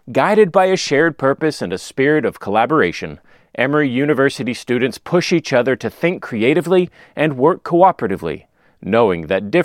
Guided by a shared purpose and a spirit of collaboration, Emory University students push each other to think creatively and work cooperatively, knowing that